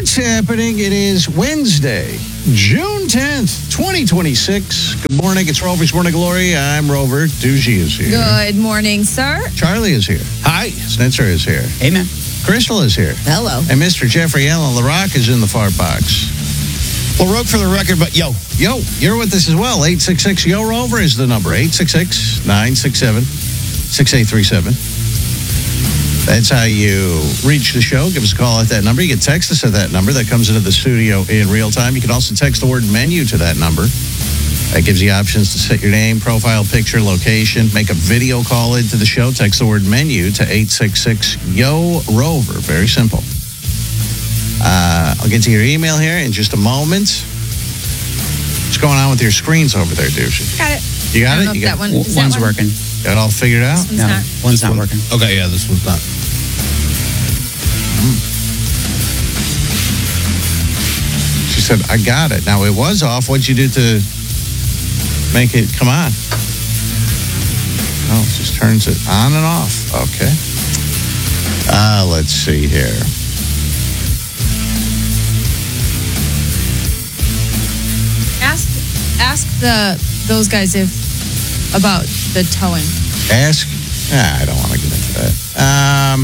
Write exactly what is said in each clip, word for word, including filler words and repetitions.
What's happening? It is Wednesday, June tenth, twenty twenty-six. Good morning. It's Rover's Morning Glory. I'm Rover. Doogie is here. Good morning, sir. Charlie is here. Hi. Snitzer is here. Amen. Crystal is here. Hello. And Mister Jeffrey Allen LaRock is in the far box. Well, Rogue for the record, but yo. Yo, you're with us as well. eight six six, Y O Rover is the number. eight six six, nine six seven, six eight three seven. That's how you reach the show. Give us a call at that number. You can text us at that number. That comes into the studio in real time. You can also text the word menu to that number. That gives you options to set your name, profile, picture, location. Make a video call into the show. Text the word menu to eight six six, Y O Rover. Very simple. Uh, I'll get to your email here in just a moment. What's going on with your screens over there, Douchey? Got it. You got I it? don't know You if got that one, W- is that one's one? working. Got it all figured out? This one's No, not. one's not working. Okay, yeah, this one's not. She said, I got it. Now, it was off. What'd you do to make it come on? Oh, it just turns it on and off. Okay. Uh, let's see here. Ask, ask the those guys if about the towing. Ask. Nah, I don't want to get into that. Um,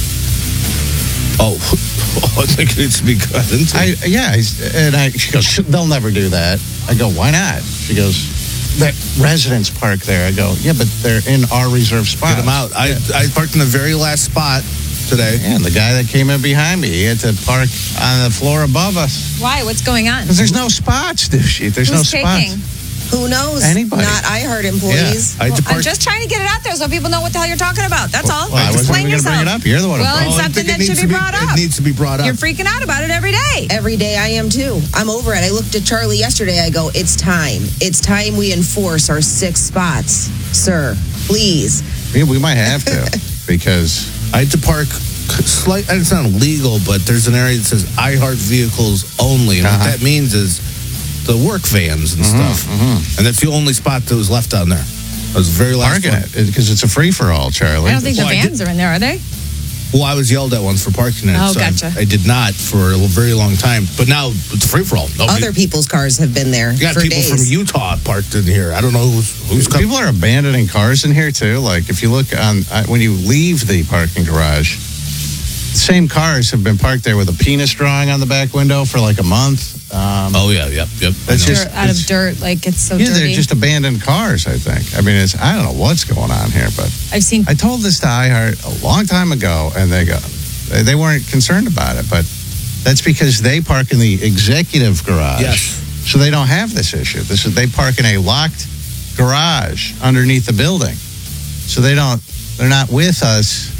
Oh, I think it needs to be cut into. I yeah, I, and I she goes, they'll never do that. I go, why not? She goes, that residents park there. I go, yeah, but they're in our reserve spot. Get them out. I, I parked in the very last spot today. And the guy that came in behind me, he had to park on the floor above us. Why? What's going on? Because there's no spots, douchey. There's Who's no taking? spots. Who knows? Anybody. Not iHeart employees. I had to Well, I'm park. just trying to get it out there so people know what the hell you're talking about. That's all. Well, I wasn't Explain even going to bring it yourself. up. You're the one who Well, brought it's it up. I something think it that needs should to be brought up. It needs to be brought up. You're freaking out about it every day. Every day I am too. I'm over it. I looked at Charlie yesterday. I go, it's time. It's time we enforce our six spots. Sir, please. Yeah, we might have to because I had to park. Slight, it's not illegal, but there's an area that says iHeart vehicles only. And Uh-huh. what that means is the work vans and stuff. And that's the only spot that was left down there. That was the very last parking one. it because it's a free for all, Charlie. I don't think the Well, I vans are in there, are they? Well, I was yelled at once for parking it. Oh, so I- gotcha. I, did not for a very long time. But now it's free for all. Other people's cars have been there You got for people days. from Utah parked in here. I don't know who's, who's coming. People are abandoning cars in here too. Like if you look on uh, when you leave the parking garage, the same cars have been parked there with a penis drawing on the back window for like a month. Um, Oh, yeah, yep, yep. I That's know. just- Dirt, out of it's- dirt, like it's so yeah, dirty. they're just abandoned cars. I think. I mean, it's I don't know what's going on here, but I've seen. I told this to iHeart a long time ago, and they go, they they weren't concerned about it, but that's because they park in the executive garage. Yes. So they don't have this issue. This is they park in a locked garage underneath the building. So they don't. They're not with us,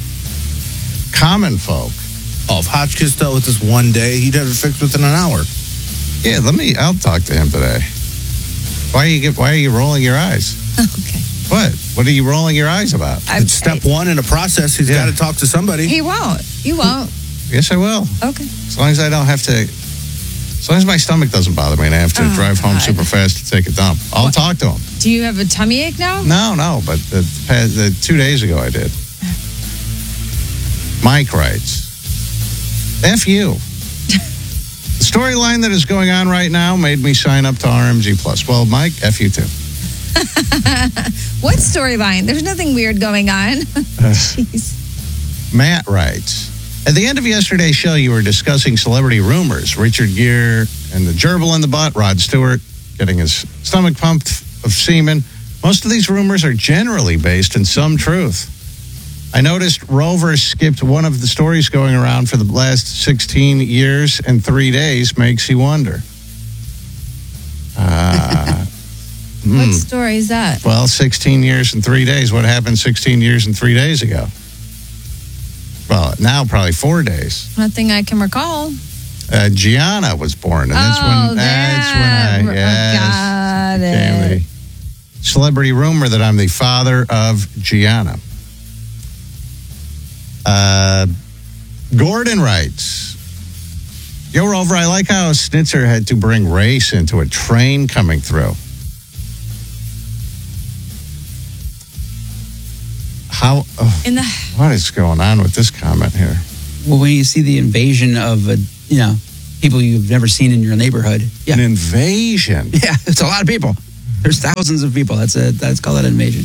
common folk. Oh, if Hotchkiss dealt with this one day, he'd have it fixed within an hour. Yeah, let me. I'll talk to him today. Why are you get? Why are you rolling your eyes? Okay. What? What are you rolling your eyes about? I, It's step I, one in a process. He's Yeah. got to talk to somebody. he won't. You won't. Yes, I will. Okay. As long as I don't have to. As long as my stomach doesn't bother me and I have to Oh, drive home God. super fast to take a dump, I'll What? talk to him. Do you have a tummy ache now? No, no, but the, past- the two days ago I did. Mike writes, F you. The storyline that is going on right now made me sign up to R M G Plus. Well, Mike, F you too. What storyline? There's nothing weird going on. Jeez. Matt writes, at the end of yesterday's show, you were discussing celebrity rumors. Richard Gere and the gerbil in the butt, Rod Stewart getting his stomach pumped of semen. Most of these rumors are generally based in some truth. I noticed Rover skipped one of the stories going around for the last sixteen years and three days. Makes you wonder. Uh, What hmm. story is that? Well, sixteen years and three days. What happened sixteen years and three days ago? Well, now probably four days. Nothing I can recall. Uh, Gianna was born, and that's oh, when that's that. when I yes, Got became it. the celebrity rumor that I'm the father of Gianna. Uh, Gordon writes, Yo, Rover, I like how Snitzer had to bring race into a train coming through. How? Oh, In the what is going on with this comment here? Well, when you see the invasion of a, you know, people you've never seen in your neighborhood. Yeah. An invasion. Yeah, it's a lot of people. There's thousands of people. That's a that's called an invasion.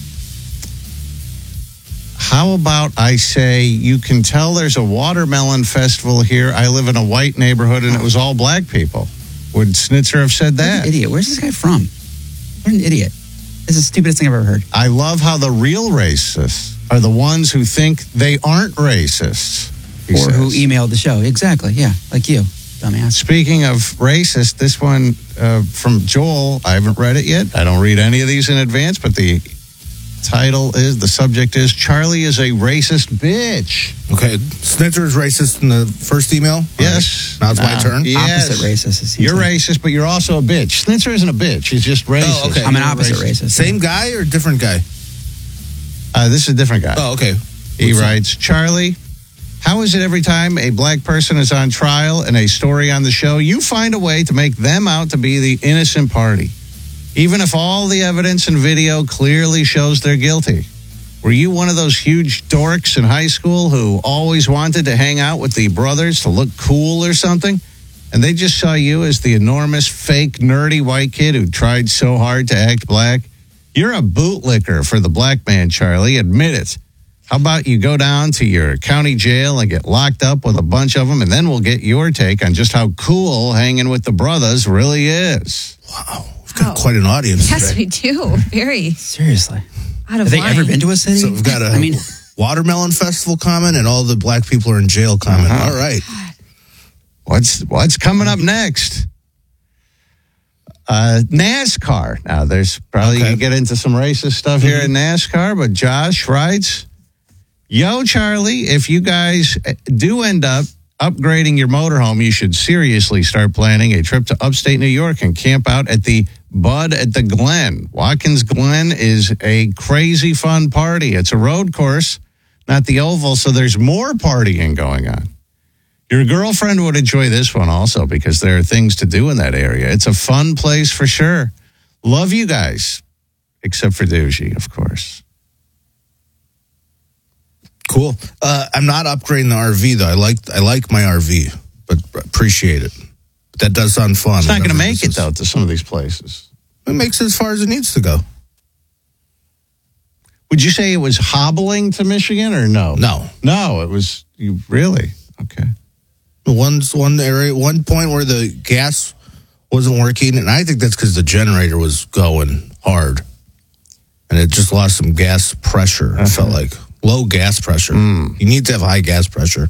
How about I say you can tell there's a watermelon festival here. I live in a white neighborhood and it was all black people. Would Snitzer have said What an that? idiot. Where's this guy from? What an idiot. This is the stupidest thing I've ever heard. I love how the real racists are the ones who think they aren't racists. he Or who says. emailed the show. Exactly. Yeah, like you, dumbass. Speaking of racist, this one uh, from Joel, I haven't read it yet. I don't read any of these in advance, but the title is, the subject is, Charlie is a racist bitch. Okay, Snitzer is racist in the first email? Yes. All right. Now it's my Uh, turn? yes. Opposite racist. as he You're said. racist, but you're also a bitch. Snitzer isn't a bitch. He's just racist. Oh, okay. I'm an You're opposite racist. Same guy or different guy? Uh, this is a different guy. Oh, okay. He What's writes, Charlie, how is it every time a black person is on trial in a story on the show, you find a way to make them out to be the innocent party, even if all the evidence and video clearly shows they're guilty? Were you one of those huge dorks in high school who always wanted to hang out with the brothers to look cool or something? And they just saw you as the enormous, fake, nerdy white kid who tried so hard to act black? You're a bootlicker for the black man, Charlie. Admit it. How about you go down to your county jail and get locked up with a bunch of them, and then we'll get your take on just how cool hanging with the brothers really is. Wow, we've got Wow. quite an audience Yes, today. we do. Very Seriously. out of Have they line. ever been to a city? So we've got a I mean, watermelon festival comment and all the black people are in jail comment. Uh-huh. All right. What's what's coming up next? Uh, NASCAR. Now, there's probably Okay. you get into some racist stuff here in NASCAR, but Josh writes, "Yo, Charlie, if you guys do end up upgrading your motorhome, you should seriously start planning a trip to upstate New York and camp out at the Bud at the Glen. Watkins Glen is a crazy fun party. It's a road course, not the oval, so there's more partying going on. Your girlfriend would enjoy this one also because there are things to do in that area. It's a fun place for sure. Love you guys, except for Doogie, of course." Cool. Uh, I'm not upgrading the R V though. I like I like my R V, but appreciate it. That does sound fun. It's not going to whenever make this it, is- though, to some of these places. It makes it as far as it needs to go. Would you say it was hobbling to Michigan or no? No. No, it was, you really? Okay. One's one area, one point where the gas wasn't working, and I think that's because the generator was going hard, and it just lost some gas pressure. It felt like low gas pressure. You need to have high gas pressure.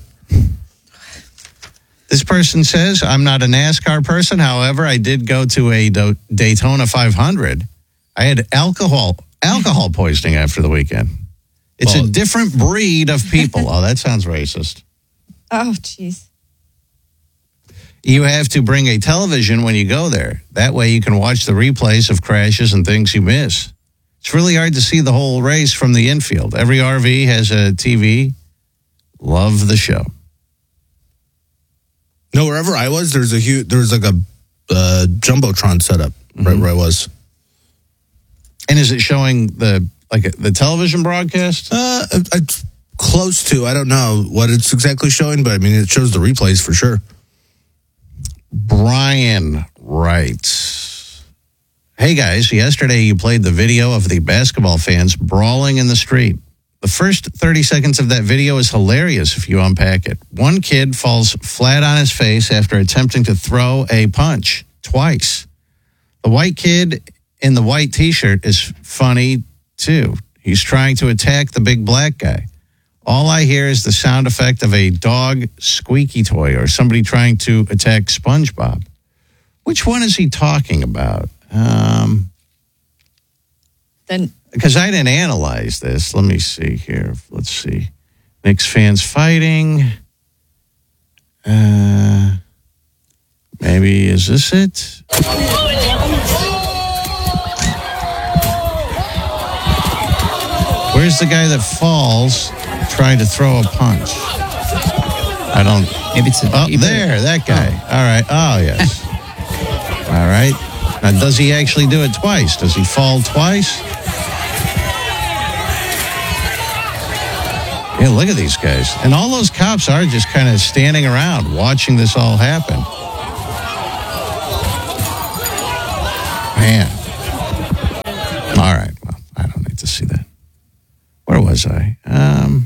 This person says, I'm not a NASCAR person. However, I did go to a Do- Daytona five hundred. I had alcohol alcohol poisoning after the weekend. It's Well- a different breed of people. Oh, that sounds racist. Oh, jeez. You have to bring a television when you go there. That way you can watch the replays of crashes and things you miss. It's really hard to see the whole race from the infield. Every R V has a T V. Love the show. No, wherever I was, there's a huge, there was like a uh, jumbotron setup right where I was. And is it showing the like the television broadcast? Uh, I, I, close to. I don't know what it's exactly showing, but I mean, it shows the replays for sure. Brian writes, "Hey guys, yesterday you played the video of the basketball fans brawling in the street. The first thirty seconds of that video is hilarious if you unpack it. One kid falls flat on his face after attempting to throw a punch twice. The white kid in the white t-shirt is funny too. He's trying to attack the big black guy. All I hear is the sound effect of a dog squeaky toy or somebody trying to attack SpongeBob. Which one is he talking about? Um, Then because I didn't analyze this. Let me see here. Let's see. Knicks fans fighting. Uh, maybe, is this it? Where's the guy that falls trying to throw a punch? I don't. maybe it's a. Oh, there, that guy. All right. Oh, yes. All right. Now, does he actually do it twice? Does he fall twice? Yeah, look at these guys. And all those cops are just kind of standing around watching this all happen. Man. All right. Well, I don't need to see that. Where was I? Um,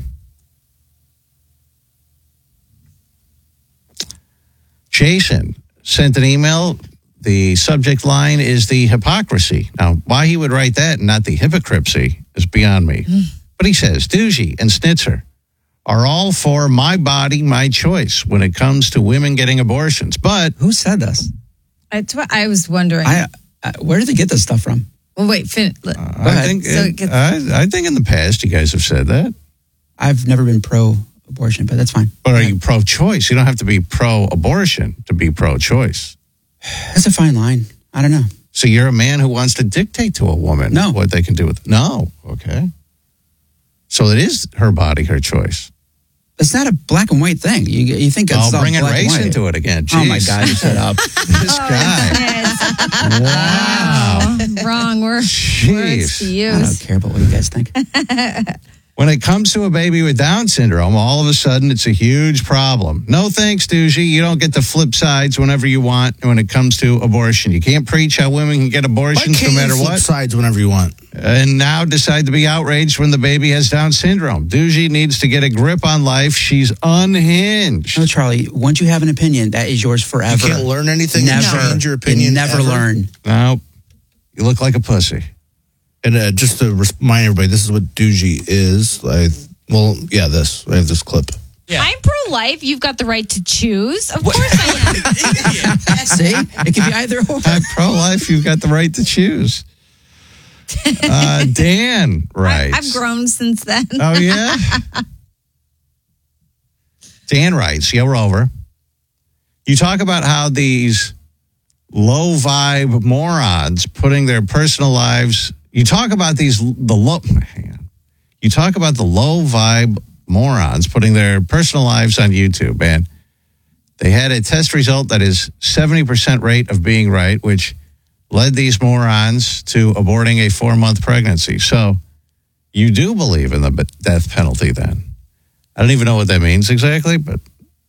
Jason sent an email. The subject line is the hypocrisy. Now, why he would write that and not the hypocrisy is beyond me. But he says, Doogie and Snitzer are all for my body, my choice when it comes to women getting abortions. But Who said this? That's what I was wondering. I, I where did they get this stuff from? well, wait, fin- I ahead. think So it- it gets- I, I think in the past you guys have said that. I've never been pro-abortion, but that's fine. But are you pro-choice? You don't have to be pro-abortion to be pro-choice. That's a fine line. I don't know. So you're a man who wants to dictate to a woman No. what they can do with it. No. Okay. So it is her body, her choice. It's not a black and white thing. You you think it's I'll all bring in black and race white. into it again. Oh my Jeez. God! You shut up. This guy. Yes. Wow. Wrong word, words Jeez. to I don't use. care about what you guys think. When it comes to a baby with Down syndrome, all of a sudden it's a huge problem. No thanks, Doogie. You don't get to flip sides whenever you want when it comes to abortion. You can't preach how women can get Why abortions can't no matter you flip what. sides whenever you want? And now decide to be outraged when the baby has Down syndrome. Doogie needs to get a grip on life. She's unhinged. No, Charlie. Once you have an opinion, that is yours forever. You can't learn anything. Never. And change your opinion. You never ever. learn. No, you look like a pussy. And uh, just to remind everybody, this is what Doogie is. I, well, yeah, this. I have this clip. I'm pro-life. You've got the right to choose. Of course I am. See, it can be either or. I'm pro-life. You've got the right to choose. Uh, Dan writes. I've grown since then. Oh, yeah? Dan writes, Yo Rover, you talk about how these low vibe morons putting their personal lives, you talk about these, the low, hang on. You talk about the low vibe morons putting their personal lives on YouTube, and they had a test result that is seventy percent rate of being right, which led these morons to aborting a four-month pregnancy. So you do believe in the b- death penalty then. I don't even know what that means exactly, but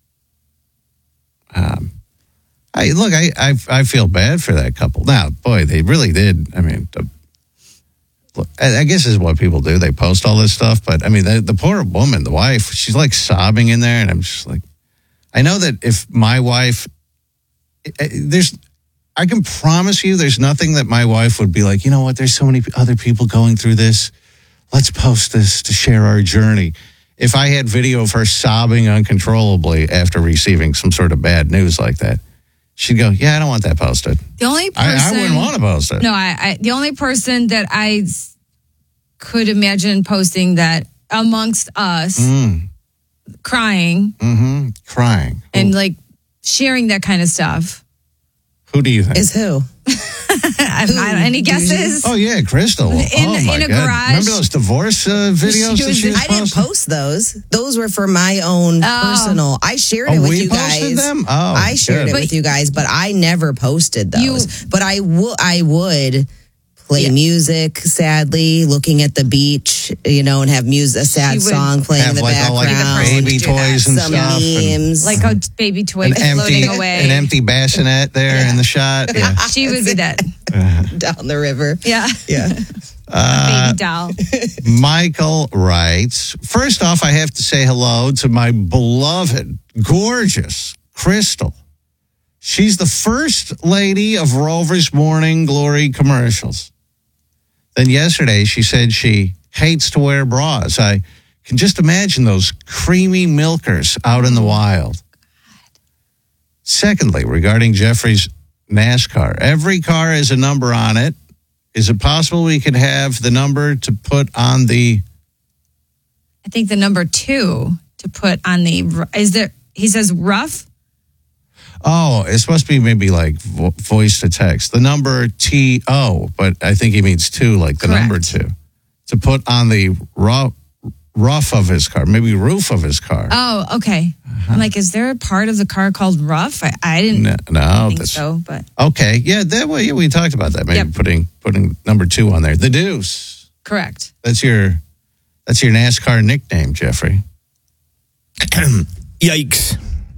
um, I look, I, I I feel bad for that couple. Now, boy, they really did. I mean, the, look, I, I guess this is what people do. They post all this stuff, but I mean, the, the poor woman, the wife, she's like sobbing in there, and I'm just like, I know that if my wife, there's, I can promise you there's nothing that my wife would be like, you know what, there's so many other people going through this. Let's post this to share our journey. If I had video of her sobbing uncontrollably after receiving some sort of bad news like that, she'd go, yeah, I don't want that posted. The only I, person. I wouldn't want to post it. No, I, I. The only person that I s- could imagine posting that amongst us, Mm, crying mm-hmm. Crying. and like sharing that kind of stuff. Who do you think? Is who? I, I don't, any guesses? Oh, yeah, Crystal. In- oh, my in a God. garage. Remember those divorce uh, videos She that was- she was I didn't posting? post those. Those were for my own Oh. personal. I shared Oh, it with we you posted guys. them? Oh, I shared good. it with you guys, but I never posted those. You- but I would. I would play Yeah. music. Sadly, looking at the beach, you know, and have music, a sad She would song playing Have in the like all like background. baby toys and some stuff. and memes. Like a baby toy an empty, floating away. an empty bassinet there in the shot. Yeah. She would be that. down the river. Yeah. Yeah. Baby doll. Michael writes, first off, I have to say hello to my beloved, gorgeous Crystal. She's the first lady of Rover's Morning Glory commercials. Then yesterday, she said she hates to wear bras. I can just imagine those creamy milkers out in the wild. Secondly, regarding Jeffrey's NASCAR, every car has a number on it. Is it possible we could have the number to put on the... I think the number two to put on the is there. He says rough. Oh, it's supposed to be maybe like vo- voice to text. The number T O, but I think he means two, like the Correct. number two. To put on the rough, rough of his car, maybe roof of his car. Oh, okay. I'm like, is there a part of the car called rough? I, I didn't no, no think that's so, but okay. Yeah, that way yeah, we talked about that. Maybe Yep. putting putting number two on there. The Deuce. correct. That's your that's your NASCAR nickname, Jeffrey. Yikes.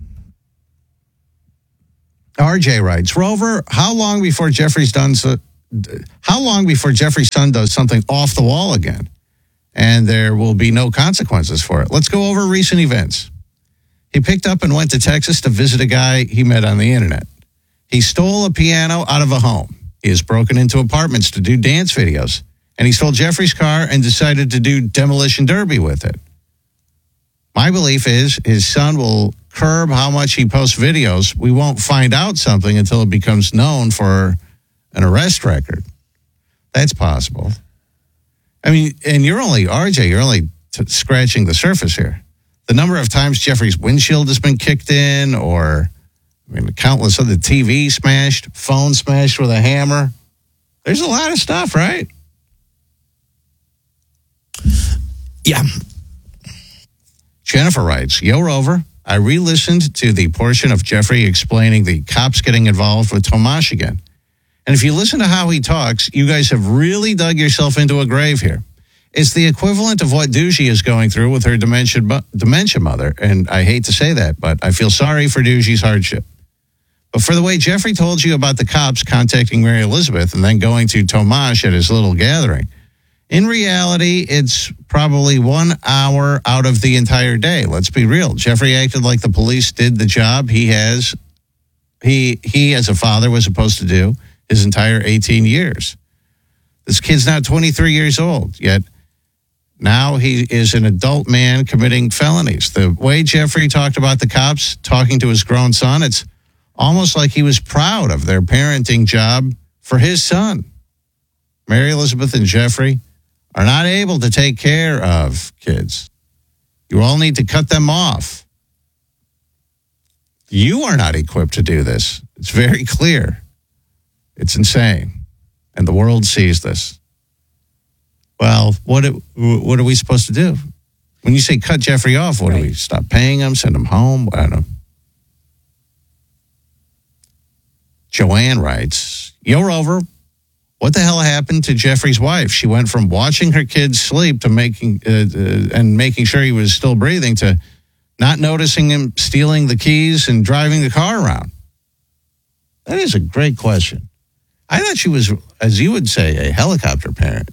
R J writes, Rover, how long before Jeffrey's done so, how long before Jeffrey's son does something off the wall again and there will be no consequences for it? Let's go over recent events. He picked up and went to Texas to visit a guy he met on the internet. He stole a piano out of a home. He has broken into apartments to do dance videos. And he stole Jeffrey's car and decided to do demolition derby with it. My belief is his son will curb how much he posts videos. We won't find out something until it becomes known for an arrest record. That's possible. I mean, and you're only, R J, you're only t- scratching the surface here. The number of times Jeffrey's windshield has been kicked in, or I mean, countless other T V smashed, phone smashed with a hammer. There's a lot of stuff, right? Yeah. Jennifer writes, Yo, Rover, I re-listened to the portion of Jeffrey explaining the cops getting involved with Tomash again. And if you listen to how he talks, you guys have really dug yourself into a grave here. It's the equivalent of what Doogie is going through with her dementia, dementia mother. And I hate to say that, but I feel sorry for Doogie's hardship. But for the way Jeffrey told you about the cops contacting Mary Elizabeth and then going to Tomash at his little gathering, in reality, it's probably one hour out of the entire day. Let's be real. Jeffrey acted like the police did the job he has, he, he as a father was supposed to do his entire eighteen years. This kid's now twenty-three years old, yet now he is an adult man committing felonies. The way Jeffrey talked about the cops talking to his grown son, it's almost like he was proud of their parenting job for his son. Mary Elizabeth and Jeffrey are not able to take care of kids. You all need to cut them off. You are not equipped to do this. It's very clear. It's insane. And the world sees this. Well, what what are we supposed to do? When you say cut Jeffrey off, what do we stop paying him, send him home? I don't know. Joanne writes, Yo, Rover, what the hell happened to Jeffrey's wife? She went from watching her kids sleep to making uh, uh, and making sure he was still breathing to not noticing him stealing the keys and driving the car around. That is a great question. I thought she was, as you would say, a helicopter parent.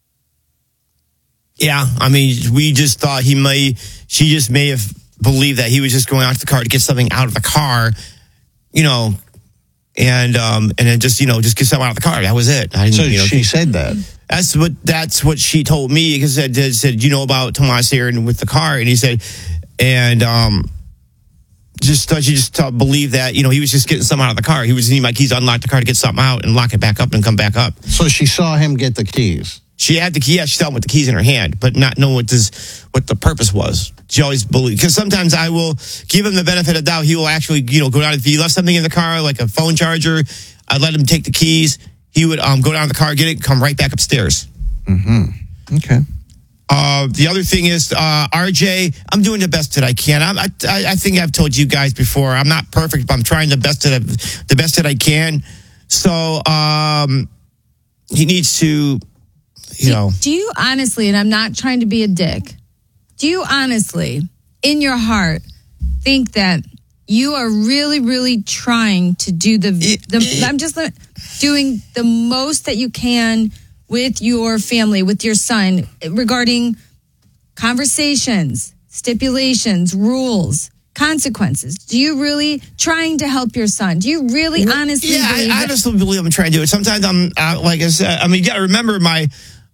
Yeah, I mean, we just thought he may, she just may have believed that he was just going out to the car to get something out of the car, you know, and um, and then just, you know, just get something out of the car. That was it. I didn't, So you know, she said that. That's what that's what she told me, because I said, said, you know about Tomas here and with the car, and he said, and um, just thought she just uh, believed that, you know, he was just getting something out of the car. He was needing my keys, unlock the car to get something out and lock it back up and come back up. So she saw him get the keys. She had the key. Yeah, she saw him with the keys in her hand, but not knowing what this, what the purpose was. She always believed, because sometimes I will give him the benefit of the doubt. He will actually, you know, go down. If he left something in the car, like a phone charger, I'd let him take the keys. He would um, go down to the car, get it, come right back upstairs. Mm-hmm. Okay. Uh, the other thing is, uh, R J, I'm doing the best that I can. I'm, I, I think I've told you guys before, I'm not perfect, but I'm trying the best that I, the best that I can. So um, he needs to, you know. Do you honestly, and I'm not trying to be a dick, do you honestly, in your heart, think that you are really, really trying to do the, the I'm just doing the most that you can with your family, with your son, regarding conversations, stipulations, rules, consequences? Do you really trying to help your son? Do you really honestly yeah, believe I, I it? honestly believe I'm trying to do it. Sometimes I'm, uh, like I said, I mean, you got to remember my,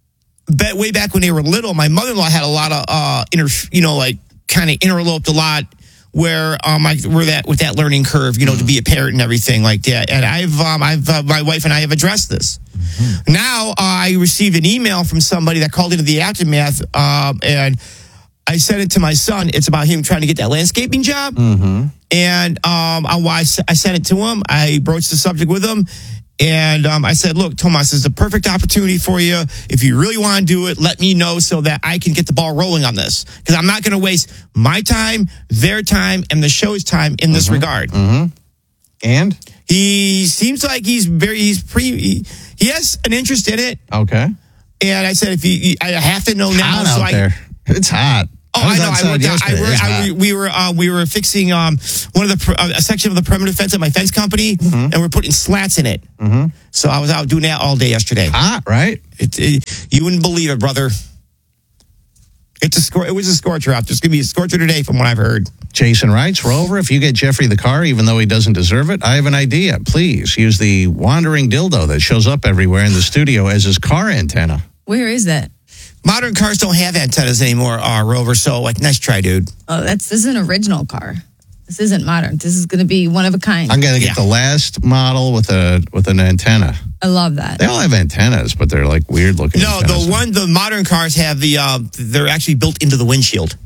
way back when they were little, my mother-in-law had a lot of, uh, inter, you know, like kind of interloped a lot, where um I we're that with that learning curve, you know, to be a parent and everything like that. And I've um I've uh, my wife and I have addressed this. Mm-hmm. Now uh, I received an email from somebody that called into the aftermath, um, and I sent it to my son. It's about him trying to get that landscaping job, Mm-hmm. and um I, I sent it to him. I broached the subject with him. And um, I said, look, Tomas, this is a perfect opportunity for you. If you really want to do it, let me know so that I can get the ball rolling on this. Because I'm not going to waste my time, their time, and the show's time in this Mm-hmm. regard. Mm-hmm. And? He seems like he's very, he's pretty, he, he has an interest in it. Okay. And I said, if you, I have to know now. Hot so out I, there. It's hot. Oh, I was I know. I outside worked out. I, yesterday. were, It's I, hot. we- we were uh, we were fixing um, one of the per- uh, a section of the perimeter fence at my fence company, Mm-hmm. and we're putting slats in it. Mm-hmm. So I was out doing that all day yesterday. Hot, right? It, it, you wouldn't believe it, brother. It's a scor- It was a scorcher out. There's going to be a scorcher today, from what I've heard. Jason writes, Rover, if you get Jeffrey the car, even though he doesn't deserve it, I have an idea. Please use the wandering dildo that shows up everywhere in the studio as his car antenna. Where is that? Modern cars don't have antennas anymore, uh, Rover. So, like, nice try, dude. Oh, that's this is an original car. This isn't modern. This is going to be one of a kind. I'm going to get Yeah. the last model with a with an antenna. I love that. They all have antennas, but they're like weird looking. No, antennas. the one the modern cars have the uh, they're actually built into the windshield.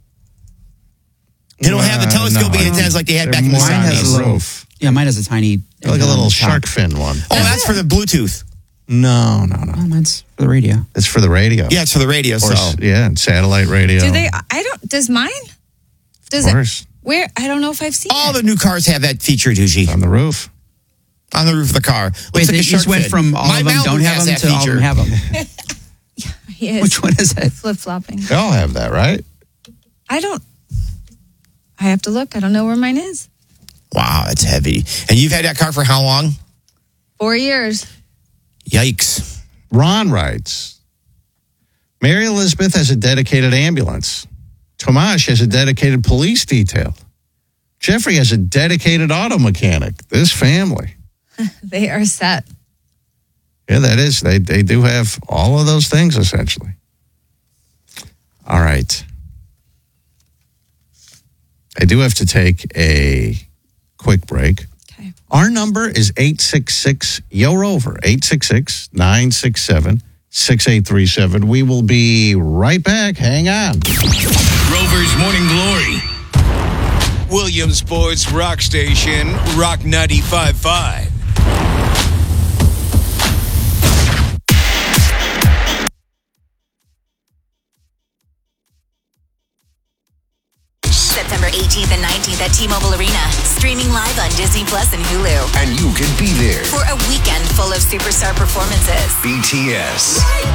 They don't have the Uh, telescoping no, antennas like they had they're back in the more Mine has a seventies. little. roof. Yeah, mine has a tiny. They're like a antenna on little the top. shark fin one. Oh, that's for the Bluetooth. No, no, no. Oh, mine's for the radio. It's for the radio. Yeah, it's for the radio. Or, So s- yeah, and satellite radio. Do they? I don't. Does mine? Does Of course. it? Where? I don't know if I've seen all it. the new cars have that feature, Doogie, On the roof. on the roof of the car. Wait, Looks like they a just shark went fin. from all My of them Malibu don't have has them that to all of them feature. have them. He is Which one is it? flip flopping. They all have that, right? I don't. I have to look. I don't know where mine is. Wow, that's heavy. And you've had that car for how long? Four years. Yikes. Ron writes, Mary Elizabeth has a dedicated ambulance. Tomash has a dedicated police detail. Jeffrey has a dedicated auto mechanic. This family. They are set. Yeah, that is. They they do have all of those things, essentially. All right. I do have to take a quick break. Okay. Our number is eight six six, Y O ROVER, eight six six, nine six seven, six eight three seven. We will be right back. Hang on. Rover's Morning Glory. Williamsport's rock station, Rock ninety-five point five. September eighteenth and nineteenth at T-Mobile Arena. Streaming live on Disney Plus and Hulu. And you can be there. For a weekend full of superstar performances. B T S.